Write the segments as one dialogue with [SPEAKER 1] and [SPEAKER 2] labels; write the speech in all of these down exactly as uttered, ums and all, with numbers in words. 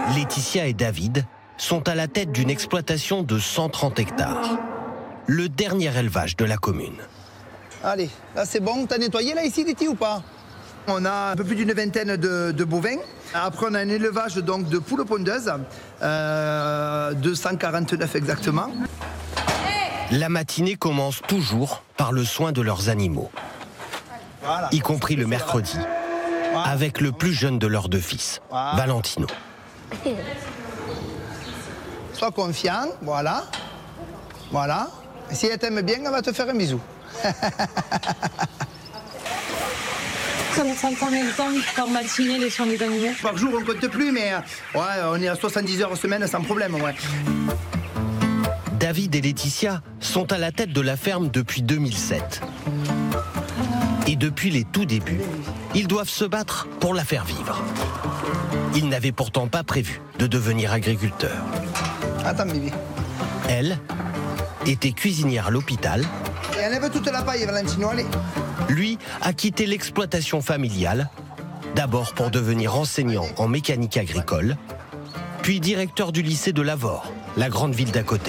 [SPEAKER 1] Laetitia et David sont à la tête d'une exploitation de cent trente hectares. Le dernier élevage de la commune.
[SPEAKER 2] Allez, là c'est bon, t'as nettoyé là ici, Titi, ou pas? On a un peu plus d'une vingtaine de, de bovins. Après, on a un élevage donc, de poules pondeuses, euh, deux cent quarante-neuf exactement.
[SPEAKER 1] La matinée commence toujours par le soin de leurs animaux,
[SPEAKER 2] Voilà.
[SPEAKER 1] y compris le mercredi,
[SPEAKER 2] Voilà.
[SPEAKER 1] avec le plus jeune de leurs deux fils,
[SPEAKER 2] Voilà.
[SPEAKER 1] Valentino.
[SPEAKER 2] Sois confiant, voilà. Voilà. Si elle t'aime bien, elle va te faire un bisou.
[SPEAKER 3] Combien de temps par matinée les soins des animaux?
[SPEAKER 2] Par jour, on ne compte plus, mais ouais, on est à soixante-dix heures semaine sans problème. Ouais.
[SPEAKER 1] David et Laetitia sont à la tête de la ferme depuis deux mille sept. Et depuis les tout débuts, ils doivent se battre pour la faire vivre. Ils n'avaient pourtant pas prévu de devenir agriculteurs.
[SPEAKER 2] Attends, Bibi.
[SPEAKER 1] Elle était cuisinière à l'hôpital.
[SPEAKER 2] Et enlève toute la paille, Valentino, allez.
[SPEAKER 1] Lui a quitté l'exploitation familiale, d'abord pour devenir enseignant en mécanique agricole, puis directeur du lycée de Lavore, la grande ville d'à côté.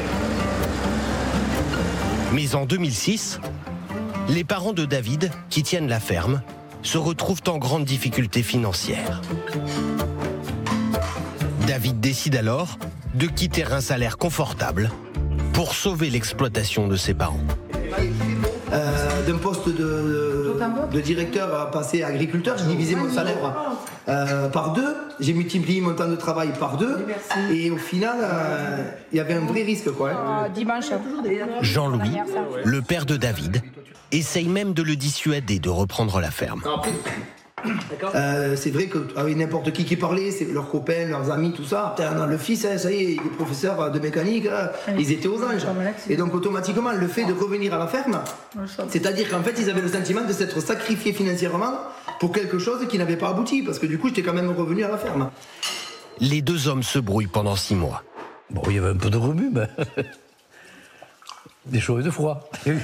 [SPEAKER 1] Mais en deux mille six, les parents de David, qui tiennent la ferme, se retrouvent en grande difficulté financière. David décide alors de quitter un salaire confortable pour sauver l'exploitation de ses parents.
[SPEAKER 2] Euh, d'un poste de, de directeur à passer à agriculteur, j'ai divisé mon salaire euh, par deux, j'ai multiplié mon temps de travail par deux, et au final, euh, il y avait un vrai risque, quoi. Hein.
[SPEAKER 3] Dimanche.
[SPEAKER 1] Jean-Louis, le père de David, essaye même de le dissuader de reprendre la ferme.
[SPEAKER 2] Euh, c'est vrai qu'avec n'importe qui qui parlait, c'est leurs copains, leurs amis, tout ça. Non, le fils, hein, ça y est, il est professeur de mécanique, hein, ils étaient aux anges. Et donc automatiquement, le fait de revenir à la ferme, c'est-à-dire qu'en fait, ils avaient le sentiment de s'être sacrifiés financièrement pour quelque chose qui n'avait pas abouti, parce que du coup, j'étais quand même revenu à la ferme.
[SPEAKER 1] Les deux hommes se brouillent pendant six mois.
[SPEAKER 4] Bon, il y avait un peu de remue, mais... des chaud et de froid.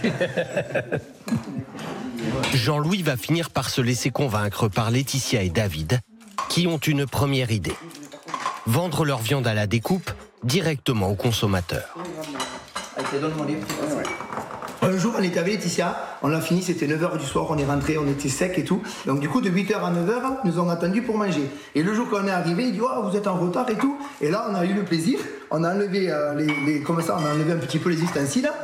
[SPEAKER 1] Jean-Louis va finir par se laisser convaincre par Laetitia et David, qui ont une première idée. Vendre leur viande à la découpe directement aux consommateurs.
[SPEAKER 2] Un jour, on était avec Laetitia, on l'a fini, c'était neuf heures du soir, on est rentré, on était sec et tout. Donc du coup, de huit heures à neuf heures, nous ont attendus pour manger. Et le jour qu'on est arrivé, il dit oh, vous êtes en retard et tout. Et là, on a eu le plaisir, on a enlevé, euh, les, les, comme ça, on a enlevé un petit peu les ustensiles.